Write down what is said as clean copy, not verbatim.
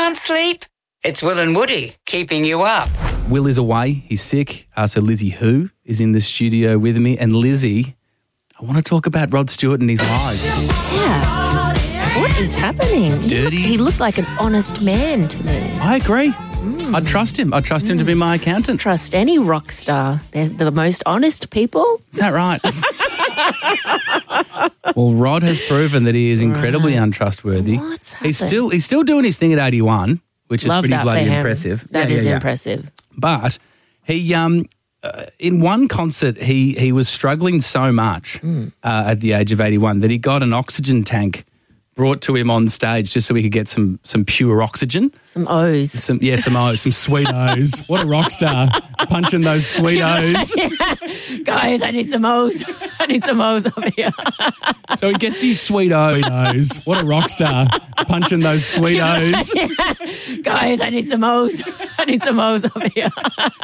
Can't sleep? It's Will and Woody keeping you up. Will is away. He's sick. So Lizzie Who is in the studio with me. And Lizzie, I want to talk about Rod Stewart and his lies. Yeah. What is happening? Dirty. He looked like an honest man to me. I agree. I trust him. I trust him to be my accountant. Trust any rock star. They're the most honest people. Is that right? Well, Rod has proven that he is incredibly untrustworthy. What's happened? He's still doing his thing at 81, which is Love pretty that bloody for him. impressive. That is impressive. But he in one concert he was struggling so much at the age of 81 that he got an oxygen tank brought to him on stage just so he could get some pure oxygen. Some O's. Some O's, some sweet O's. What a rock star, punching those sweet O's. Guys, I need some O's. I need some O's up here. So he gets his sweet O's. What a rock star, punching those sweet O's. Guys, I need some O's. I need some O's up here.